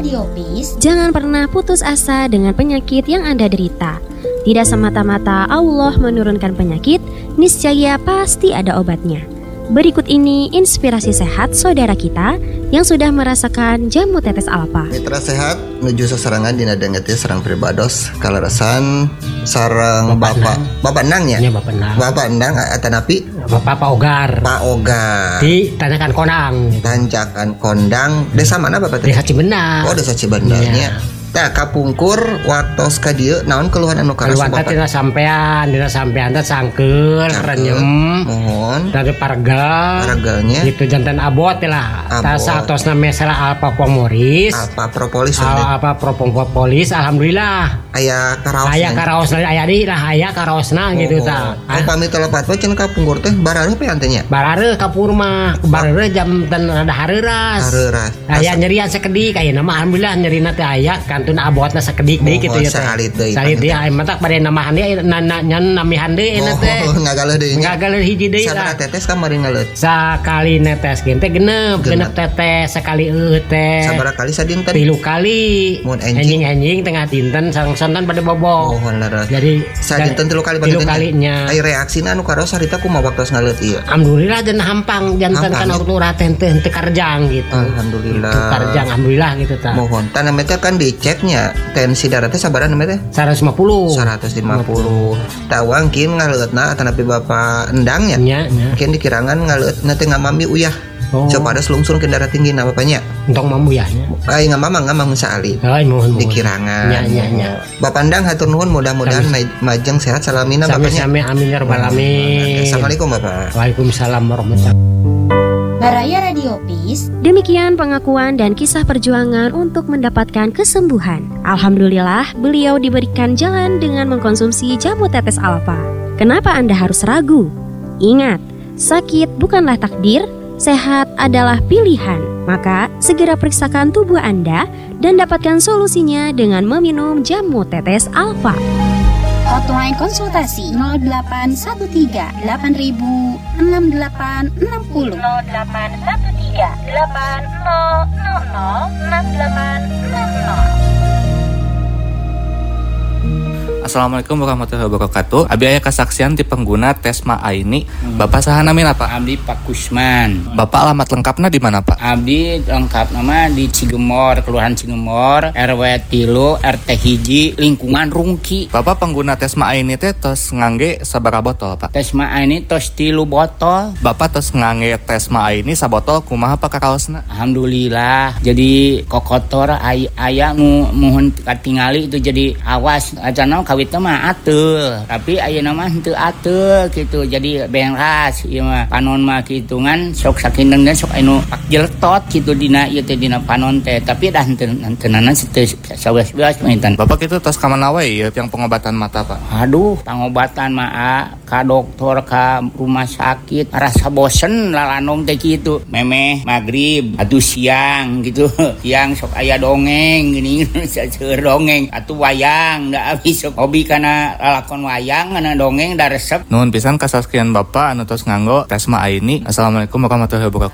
Radio Peace, jangan pernah putus asa dengan penyakit yang Anda derita. Tidak semata-mata Allah menurunkan penyakit, niscaya pasti ada obatnya. Berikut ini inspirasi sehat saudara kita yang sudah merasakan jamu tetes alfa. Mitra sehat menuju seserangan dina dengeti serang pribados kalarasan sarang Bapak Endang ya? Iya, Bapak Endang atanapi Bapak Ogar. Pak Ogar. Di Tanjakan Kondang. Tanjakan Kondang. Desa mana Bapak? Desa Cibendah. Oh, Desa Cibendarnya. Nah, kapungkur waktos ka dieu naon keluhan anu karas Bapak? Dina sampean teh sangkeul renyem. Mohon. Dari paraganya. Gitu jantan abot lah. Tasa atosna mesra alpa pomoris. Alpa propolis. Alpa propolis alhamdulillah. Aya karaosna. Aya di lah aya karaosna gitu tah. Pamit telepat we cenah kapungkur teh barareuh pe antenya. Barareuh kapur mah. Barareuh jam dan rada hareuras. Aya nyerian sakedik ayeuna mah alhamdulillah nyerina teh aya kantun abotna sakedik deui kitu ya teh. Salit deui aya mah tak bade namahan deui nyan namihan deui eta teh. Ngagaleun deui. Ngagaleun hiji deui lah. Sabaraha tetes kamari ngaleut? Sakali netes ge teh genep tetes sekali teh. Sabaraha kali sadinten? 3 kali. Mun enjing tengah dinten sareng-sareng pada bobo. Mohon leres. Jadi sadinten 3 kali pada 3 kalinya. Ai reaksina anu karos harita kumaha waktos ngaleut ieu? Alhamdulillah dan hampang janten kana urut teh teu karjang gitu. Alhamdulillah. Itu karjang alhamdulillah gitu tah. Mohon tanah meta kan diceknya tensi darah teh sabaraha namanya teh? 150. Tawangkin ngaleutna atanapi Bapak Endang ya? Nya. Mungkin dikirangan ngaleutna teh ngamami uyah. Coba ada selungsung ke darah tinggi na bapaknya. Untuk mamu ya. Ai ngamang saali. Ai mohon. Dikirangan. Nya. Bapak Endang hatur nuhun mudah-mudahan majeng sehat salamina bapaknya. Sami amin ya rabbal alamin. Assalamualaikum Bapak. Waalaikumsalam warahmatullahi wabarakatuh. Baraya Radio Peace. Demikian pengakuan dan kisah perjuangan untuk mendapatkan kesembuhan. Alhamdulillah, beliau diberikan jalan dengan mengkonsumsi jamu tetes alfa. Kenapa Anda harus ragu? Ingat, sakit bukanlah takdir, sehat adalah pilihan. Maka, segera periksakan tubuh Anda dan dapatkan solusinya dengan meminum jamu tetes alfa. Hotline konsultasi 0813 8000 6860 0813 8000 6860. Assalamualaikum warahmatullahi wabarakatuh. Abi aya kasaksian ti pengguna Tesma Aini. Bapak saha namina Pak? Abdi Pak Kusman. Bapak alamat lengkapna di mana Pak? Abdi lengkap nama di Cigemor, Kelurahan Cigemor, RW 3 RT 1 lingkungan Rungki. Bapak pengguna Tesma Aini teh tos ngangge sabaraha botol Pak? Tesma Aini tos 3 botol. Bapak tos ngangge Tesma Aini sabotol kumaha Pak kakaosna? Alhamdulillah. Jadi kokotor aya muhun katingali itu jadi awas acana kawit mah atul, tapi ayeuna mah henteu atul gitu. Jadi beras ieu mah panon mah kitungan sok sakindeun dan sok anu pak jeltot gitu dina ieu teh dina panon teh, tapi dah henteunan teu saweas maintan. Bapak kitu tos ka mana we yang pengobatan mata Pak? Aduh, pengobatan mah ka dokter ka rumah sakit rasa bosen lalanong teh kitu. Memeh magrib atuh siang gitu. Siang sok aya dongeng gini seueur dongeng atuh wayang da abis sok hobi kana lalakon wayang kana dongeng da resep. Nuhun pisan kasaskian Bapak anu tos nganggo Tesma Aini. Assalamualaikum warahmatullahi wabarakatuh.